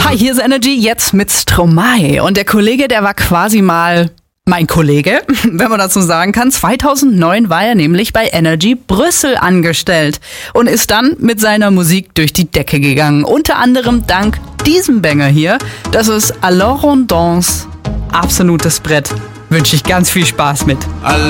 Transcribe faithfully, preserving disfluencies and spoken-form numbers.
Hi, hier ist Energy, jetzt mit Stromae. Und der Kollege, der war quasi mal mein Kollege, wenn man das so sagen kann. zweitausendneun war er nämlich bei Energy Brüssel angestellt und ist dann mit seiner Musik durch die Decke gegangen. Unter anderem dank diesem Banger hier. Das ist Alors on danse. Absolutes Brett. Wünsche ich ganz viel Spaß mit.